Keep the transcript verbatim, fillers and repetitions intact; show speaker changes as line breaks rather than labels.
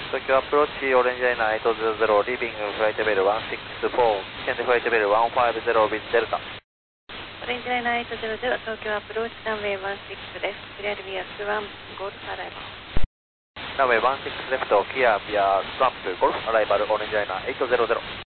東京アプローチ、オレンジライナーエイトゼロゼロ、リビングフライトレベルいちろくよん、危険でフライトレベルいちごゼロビッデルタ。
オレンジライナーエイトゼロゼロ、東京アプローチ、ランウェイワンシックスレフト、クリアルビアスワン、ゴルフアライバル。
ランウェイワンシックスレフト、クリアビアスワンプ、ゴルフアライバル、オレンジライナーエイトゼロゼロ。